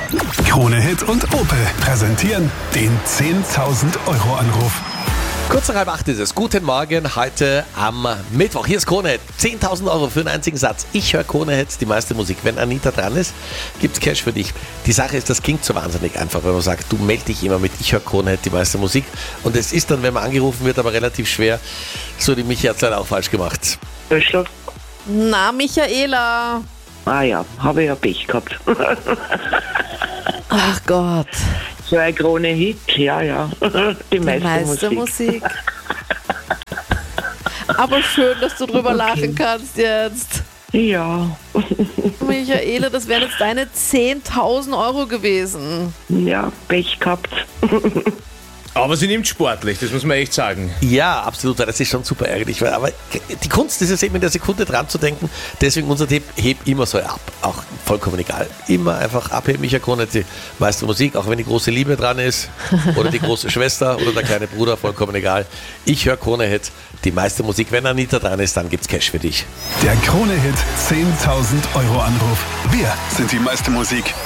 Krone Hit und Opel präsentieren den 10.000 Euro Anruf. Kurz nach 7:30 ist es. Guten Morgen, heute am Mittwoch. Hier ist Krone Hit. 10.000 Euro für einen einzigen Satz. Ich höre Krone Hit, die meiste Musik. Wenn Anita dran ist, gibt's Cash für dich. Die Sache ist, das klingt so wahnsinnig einfach, wenn man sagt, du meld dich immer mit Ich höre Krone Hit, die meiste Musik. Und es ist dann, wenn man angerufen wird, aber relativ schwer. So, die Michi hat's leider auch falsch gemacht. Deutschland? Na, Michaela. Ah ja, habe ich ja Pech gehabt. Ach Gott. So ein Krone-Hit, ja. Die meiste Musik. Musik. Aber schön, dass du drüber lachen kannst jetzt. Ja, Michaela, das wären jetzt deine 10.000 Euro gewesen. ja, Pech gehabt. Aber sie nimmt sportlich, das muss man echt sagen. Ja, absolut, weil das ist schon super ärgerlich. Aber die Kunst ist es eben in der Sekunde dran zu denken. Deswegen unser Tipp, heb immer so ab. Auch vollkommen egal. Immer einfach abheben. Ich höre Krone Hit, die meiste Musik, auch wenn die große Liebe dran ist. Oder die große Schwester oder der kleine Bruder, vollkommen egal. Ich höre Krone Hit, die meiste Musik. Wenn Anita dran ist, dann gibt's Cash für dich. Der Krone Hit 10.000 Euro Anruf. Wir sind die meiste Musik.